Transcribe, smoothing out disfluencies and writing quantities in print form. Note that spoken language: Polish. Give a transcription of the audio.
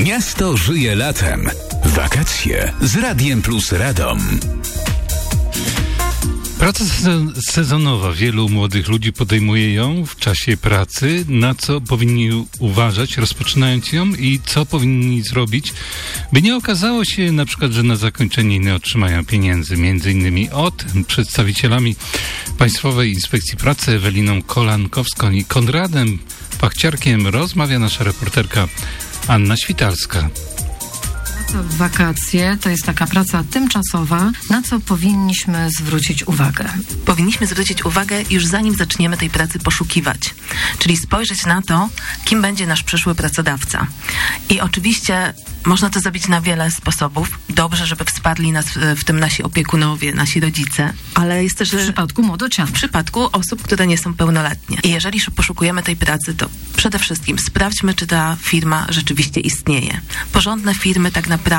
Miasto żyje latem. Wakacje z Radiem Plus Radom. Praca sezonowa. Wielu młodych ludzi podejmuje ją w czasie pracy. Na co powinni uważać, rozpoczynając ją, i co powinni zrobić, by nie okazało się na przykład, że na zakończenie nie otrzymają pieniędzy. Między innymi o tym przedstawicielami Państwowej Inspekcji Pracy Eweliną Kolankowską i Konradem Pachciarkiem rozmawia nasza reporterka Anna Świtalska. Wakacje to jest taka praca tymczasowa. Na co powinniśmy zwrócić uwagę? Powinniśmy zwrócić uwagę już zanim zaczniemy tej pracy poszukiwać. Czyli spojrzeć na to, kim będzie nasz przyszły pracodawca. I oczywiście można to zrobić na wiele sposobów. Dobrze, żeby wsparli nas w tym nasi opiekunowie, nasi rodzice, ale jest też... W przypadku młodocian. W przypadku osób, które nie są pełnoletnie. I jeżeli poszukujemy tej pracy, to przede wszystkim sprawdźmy, czy ta firma rzeczywiście istnieje. Porządne firmy tak naprawdę